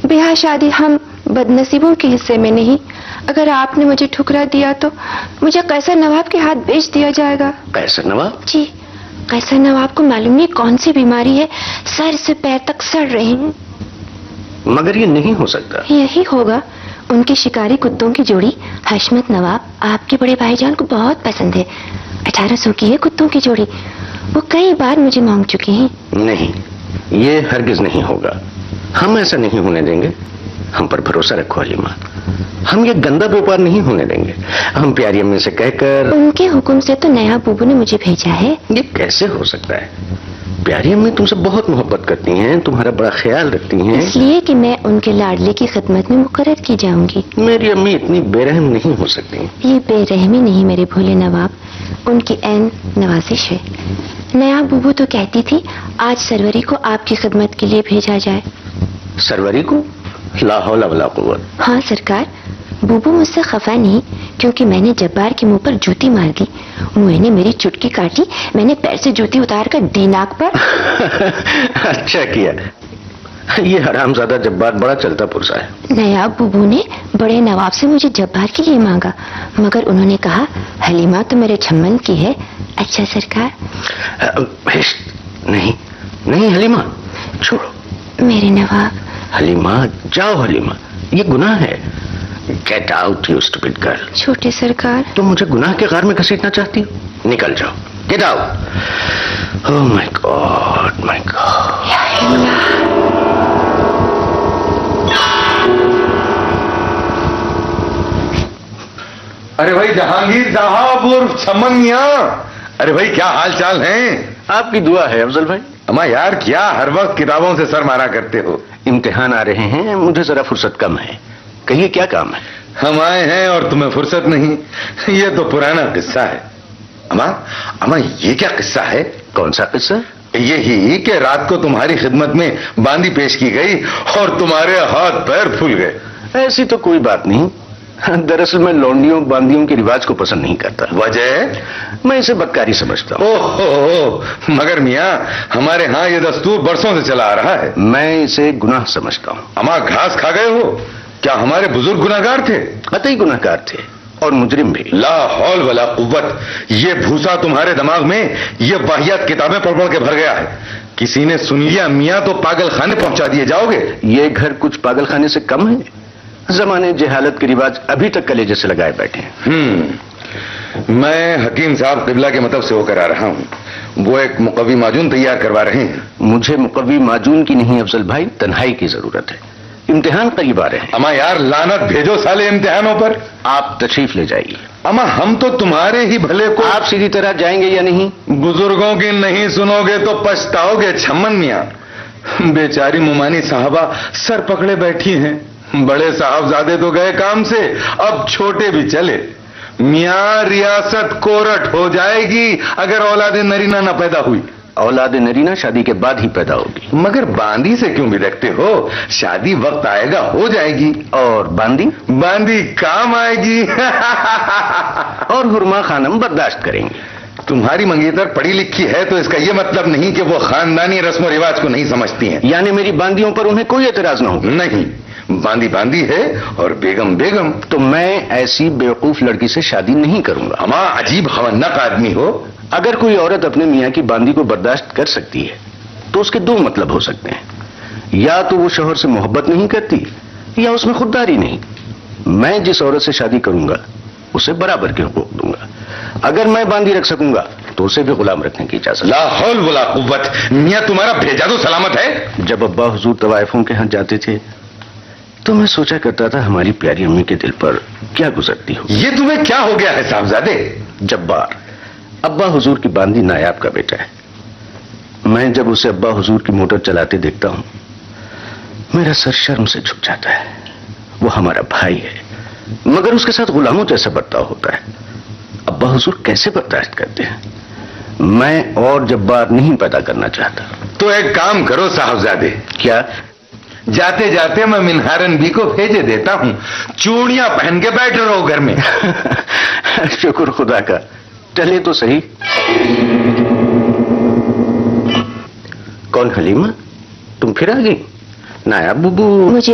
ब्याह शादी हम बदनसीबों के हिस्से में नहीं। अगर आपने मुझे ठुकरा दिया तो मुझे कैसर नवाब के हाथ बेच दिया जाएगा। कैसर नवाब? जी, कैसर नवाब को मालूम नहीं कौन सी बीमारी है, सर से पैर तक सड़ रहे हैं। मगर ये नहीं हो सकता। यही होगा। उनकी शिकारी कुत्तों की जोड़ी हशमत नवाब आपके बड़े भाईजान को बहुत पसंद है। 1800 की है कुत्तों की जोड़ी। वो कई बार मुझे मांग चुके हैं। नहीं, ये हरगिज नहीं होगा। हम ऐसा नहीं होने देंगे। हम पर भरोसा रखो हलीमा, हम ये गंदा व्यापार नहीं होने देंगे। हम प्यारी अम्मी से कहकर। उनके हुक्म से तो नया बूबू ने मुझे भेजा है। ये कैसे हो सकता है? प्यारी अम्मी तुमसे बहुत मोहब्बत करती हैं, तुम्हारा बड़ा ख्याल रखती हैं। इसलिए कि मैं उनके लाडले की खिदमत में मुकर्रर की जाऊंगी। मेरी अम्मी इतनी बेरहम नहीं हो सकती। ये बेरहमी नहीं मेरे भोले नवाब, उनकी ऐन नवाजिश है। नया बूबू तो कहती थी आज सरवरी को आपकी खिदमत के लिए भेजा जाए। सरवरी को? ला हौला वला कुव्वत। हाँ सरकार, बूबू मुझसे खफा नहीं क्योंकि मैंने जब्बार के मुंह पर जूती मार दी। मुंह ने मेरी चुटकी काटी, मैंने पैर से जूती उतार कर दी नाक पर। अच्छा किया। ये हरामजादा जब्बार बड़ा चलता पुरसा है। नया बूबू ने बड़े नवाब से मुझे जब्बार के लिए मांगा, मगर उन्होंने कहा हलीमा तो मेरे छम्मन की है। अच्छा सरकार। नहीं नहीं हलीमा, छोड़ो। मेरे नवाब। हलीमा जाओ हलीमा, ये गुनाह है। Get out you stupid girl. छोटे सरकार। तुम मुझे गुनाह के गार में घसीटना चाहती हो? निकल जाओ, get out. Oh my God, my God. अरे भाई जहांगीर साहब और छमन मियां, अरे भाई क्या हाल चाल हैं? आपकी दुआ है अफजल भाई। अम्मा यार क्या हर वक्त किताबों से सर मारा करते हो? इम्तिहान आ रहे हैं, मुझे जरा फुर्सत कम है। कहिए क्या काम है? हम आए हैं और तुम्हें फुर्सत नहीं, ये तो पुराना किस्सा है। अम्मा ये क्या किस्सा है? कौन सा किस्सा? यही कि रात को तुम्हारी खिदमत में बांदी पेश की गई और तुम्हारे हाथ पैर फूल गए। ऐसी तो कोई बात नहीं। दरअसल मैं लौंडियों बांदियों के रिवाज को पसंद नहीं करता। वजह? मैं इसे बदकारी समझता हूँ। ओहो, मगर मियाँ हमारे यहाँ ये दस्तूर बरसों से चला आ रहा है। मैं इसे गुनाह समझता हूँ। अम्मा घास खा गए हो? क्या हमारे बुजुर्ग गुनाहगार थे? कतई गुनाहगार थे और मुजरिम भी। ला हौल वला कुव्वत। ये भूसा तुम्हारे दिमाग में ये वाहियात किताबें पढ़ पढ़ के भर गया है। किसी ने सुन लिया मियाँ तो पागल खाने पहुंचा दिए जाओगे। ये घर कुछ पागल खाने से कम है। जमाने जहालत के रिवाज अभी तक कलेजे से लगाए बैठे हैं। मैं हकीम साहब किबला के मतलब से होकर आ रहा हूँ। वो एक मुकव्वी माजून तैयार करवा रहे हैं। मुझे मुकव्वी माजून की नहीं अफजल भाई, तन्हाई की जरूरत है। इम्तिहान करीब आ रहे हैं। अम्मा यार लानत भेजो साले इम्तिहानों पर। आप तशरीफ ले जाइए। अम्मा हम तो तुम्हारे ही भले को। आप सीधी तरह जाएंगे या नहीं? बुजुर्गों की नहीं सुनोगे तो पछताओगे छम्मन मियाँ। बेचारी मुमानी साहबा सर पकड़े बैठी हैं। बड़े साहबजादे तो गए काम से, अब छोटे भी चले। मियाँ रियासत कोरट हो जाएगी अगर औलादे नरीना न पैदा हुई। औलादे नरीना शादी के बाद ही पैदा होगी। मगर बांदी से क्यों बिदकते हो? शादी वक्त आएगा हो जाएगी। और बांदी? बांदी काम आएगी। और हुरमा खानम बर्दाश्त करेंगे। तुम्हारी मंगेतर पढ़ी लिखी है तो इसका यह मतलब नहीं कि वो खानदानी रस्म रिवाज को नहीं समझती हैं। यानी मेरी बांदियों पर उन्हें कोई एतराज न हो? नहीं, बांदी बांदी है और बेगम बेगम। तो मैं ऐसी बेवकूफ लड़की से शादी नहीं करूंगा। अम्मा अजीब खवन्नक आदमी हो। अगर कोई औरत अपने मियाँ की बांदी को बर्दाश्त कर सकती है तो उसके दो मतलब हो सकते हैं। या तो वो शौहर से मोहब्बत नहीं करती या उसमें खुददारी नहीं। मैं जिस औरत से शादी करूंगा उसे बराबर के हुकूक दूंगा। अगर मैं बांदी रख सकूंगा तो उसे भी गुलाम रखने की इजाजत। ला हौल वला कुव्वत। मियाँ तुम्हारा भेजा तो सलामत है। जब अब्बा हुजूर तवाइफों के यहाँ जाते थे तो मैं सोचा करता था हमारी प्यारी अम्मी के दिल पर क्या गुजरती हो। ये तुम्हें क्या हो गया है साहबजादे? जब्बार अब्बा हुजूर की बांदी नायाब का बेटा है। मैं जब उसे अब्बा हुजूर की मोटर चलाते देखता हूं मेरा सर शर्म से झुक जाता है। वो हमारा भाई है मगर उसके साथ गुलामों जैसा बर्ताव होता है। अब्बा हुजूर कैसे बर्दाश्त करते हैं? मैं और जब्बार नहीं पैदा करना चाहता। तो एक काम करो साहबजादे। क्या? जाते जाते मैं मिनहारन बी को भेजे देता हूं। चूड़ियां पहन के बैठे रहो घर में। शुक्र खुदा का, चले तो सही। कौन हलीमा, तुम फिर आ गई? नायाब बुबू। मुझे